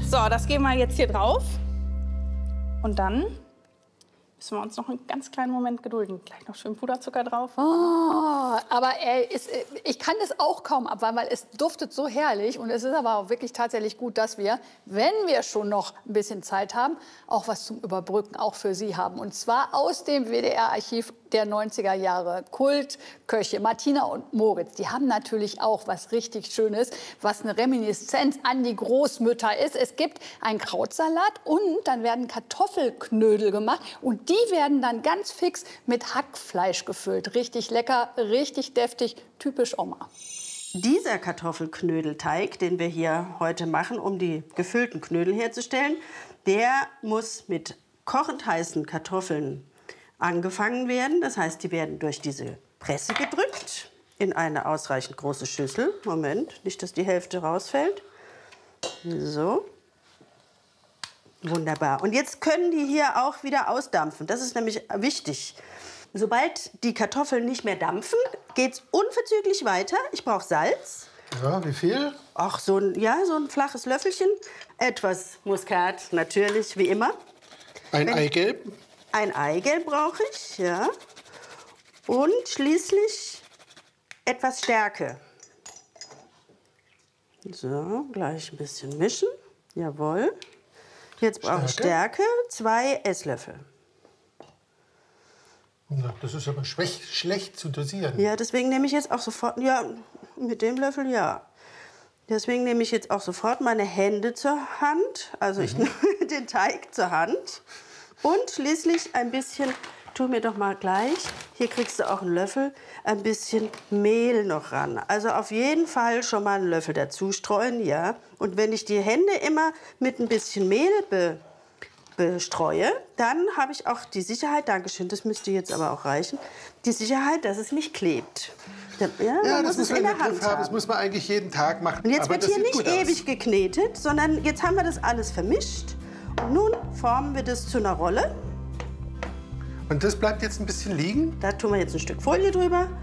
So, das geben wir jetzt hier drauf. Und dann müssen wir uns noch einen ganz kleinen Moment gedulden. Gleich noch schön Puderzucker drauf. Oh, aber ich kann das auch kaum abwarten, weil es duftet so herrlich. Und es ist aber auch wirklich tatsächlich gut, dass wir, wenn wir schon noch ein bisschen Zeit haben, auch was zum Überbrücken, auch für Sie haben. Und zwar aus dem WDR-Archiv der 90er Jahre. Kultköche Martina und Moritz, die haben natürlich auch was richtig Schönes, was eine Reminiszenz an die Großmütter ist. Es gibt einen Krautsalat und dann werden Kartoffelknödel gemacht. Und die werden dann ganz fix mit Hackfleisch gefüllt. Richtig lecker, richtig deftig, typisch Oma. Dieser Kartoffelknödelteig, den wir hier heute machen, um die gefüllten Knödel herzustellen, der muss mit kochend heißen Kartoffeln angefangen werden. Das heißt, die werden durch diese Presse gedrückt in eine ausreichend große Schüssel. Moment, nicht, dass die Hälfte rausfällt. So. Wunderbar. Und jetzt können die hier auch wieder ausdampfen. Das ist nämlich wichtig. Sobald die Kartoffeln nicht mehr dampfen, geht es unverzüglich weiter. Ich brauche Salz. Ja, wie viel? Ach, so ein flaches Löffelchen. Etwas Muskat, natürlich, wie immer. Eigelb? Ein Eigelb brauche ich, ja. Und schließlich etwas Stärke. So, gleich ein bisschen mischen. Jawohl. Jetzt brauche ich Stärke, 2 Esslöffel. Das ist aber schlecht zu dosieren. Ja, deswegen nehme ich jetzt auch sofort, ja, mit dem Löffel, ja. Deswegen nehme ich jetzt auch sofort meine Hände zur Hand. Also ich nehme den Teig zur Hand. Und schließlich ein bisschen, tu mir doch mal gleich, hier kriegst du auch einen Löffel, ein bisschen Mehl noch ran. Also auf jeden Fall schon mal einen Löffel dazu streuen, ja. Und wenn ich die Hände immer mit ein bisschen Mehl bestreue, dann habe ich auch die Sicherheit, Dankeschön, das müsste jetzt aber auch reichen, die Sicherheit, dass es nicht klebt. Ja, das muss man in der Hand haben. Das muss man eigentlich jeden Tag machen. Und jetzt wird hier nicht ewig geknetet, sondern jetzt haben wir das alles vermischt. Und nun formen wir das zu einer Rolle. Und das bleibt jetzt ein bisschen liegen? Da tun wir jetzt ein Stück Folie drüber.